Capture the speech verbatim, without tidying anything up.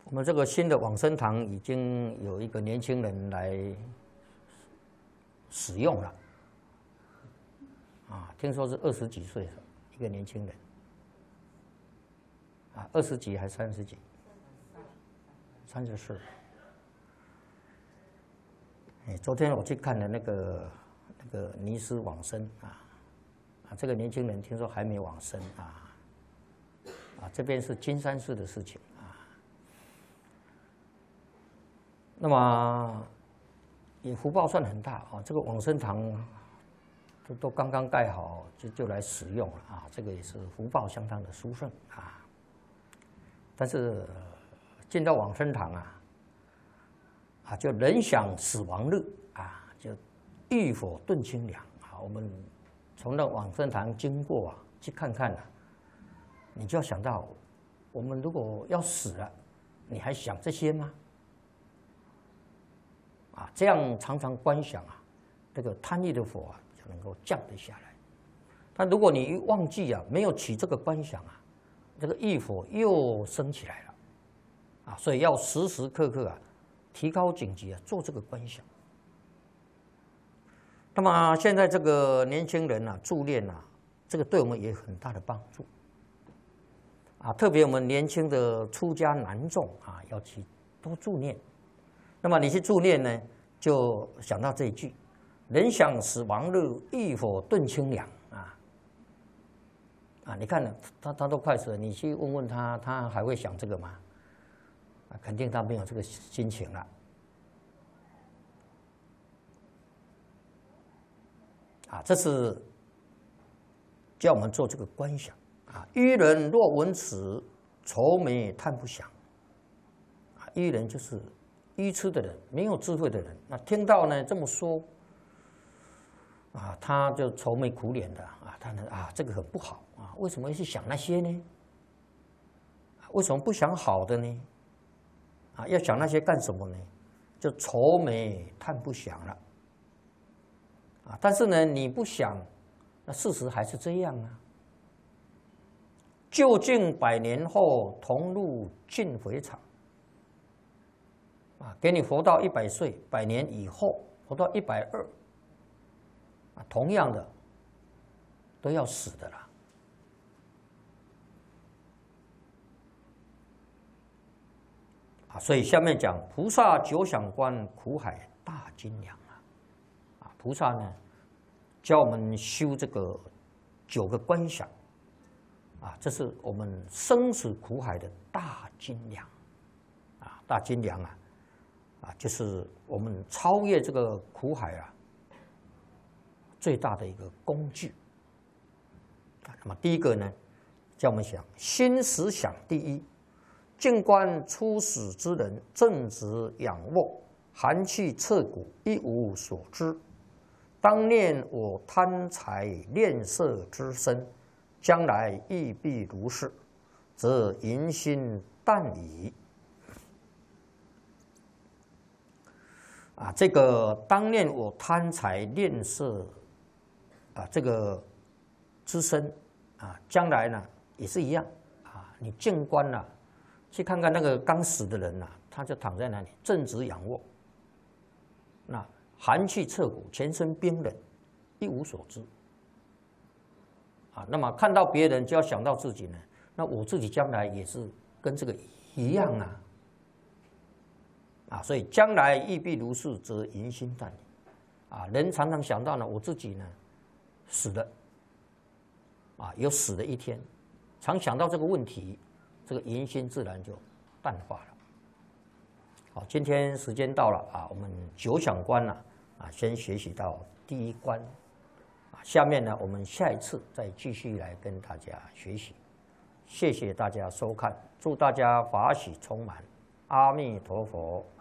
我们这个新的往生堂已经有一个年轻人来使用了，啊，听说是二十几岁的一个年轻人，啊，二十几还三十几？三十四。哎，昨天我去看了那个那个尼斯往生啊，啊，这个年轻人听说还没往生啊，啊，这边是金山寺的事情。那么也福报算很大啊，这个往生堂都都刚刚盖好就就来使用了啊，这个也是福报相当的殊胜啊。但是进到往生堂啊，啊就人想死亡日啊，就浴火炖清凉啊。我们从那往生堂经过啊，去看看啊，你就要想到，我们如果要死了，你还想这些吗？啊，这样常常观想啊，这个贪欲的火啊就能够降得下来。但如果你一忘记啊，没有起这个观想啊，这个欲火又升起来了，啊，所以要时时刻刻啊，提高警觉啊，做这个观想。那么现在这个年轻人啊，助念啊，这个对我们也有很大的帮助。啊，特别我们年轻的出家男众啊，要去多助念。那么你去助念呢，就想到这一句：“人想死亡日，浴火炖清凉。”啊啊！你看他他都快死了，你去问问他，他还会想这个吗？啊，肯定他没有这个心情了。啊，这是叫我们做这个观想啊。愚人若闻此，愁眉叹不详。啊，愚人就是愚痴的人，没有智慧的人，那听到呢这么说，啊，他就愁眉苦脸的啊，他呢啊，这个很不好啊，为什么要去想那些呢？为什么不想好的呢？啊，要想那些干什么呢？就愁眉叹不详了。啊，但是呢，你不想，那事实还是这样啊。究竟百年后同入尽回场。啊，给你活到一百岁，百年以后活到一百二，啊，同样的都要死的啦。啊，所以下面讲菩萨久想观，苦海大金梁啊。啊，菩萨呢教我们修这个九个观想，啊，这是我们生死苦海的大金梁，啊，大金梁啊。啊，就是我们超越这个苦海啊，最大的一个工具。啊，那么第一个呢，叫我们想心实想第一，静观初始之人，正直仰卧，寒气彻骨，一无所知。当念我贪财恋色之身，将来亦必如是，则淫心淡矣。啊，这个当念我贪财恋色啊，这个之身啊，将来呢也是一样啊。你静观了，去看看那个刚死的人呐、啊，他就躺在那里，正直仰卧，那寒气彻骨，全身冰冷，一无所知。啊，那么看到别人就要想到自己呢，那我自己将来也是跟这个一样啊。啊，所以将来亦必如是，则淫心淡矣。啊，人常常想到呢，我自己呢死了，啊，有死的一天，常想到这个问题，这个淫心自然就淡化了。好，今天时间到了啊，我们九想观呢啊，先学习到第一关，啊，下面呢我们下一次再继续来跟大家学习。谢谢大家收看，祝大家法喜充满，阿弥陀佛。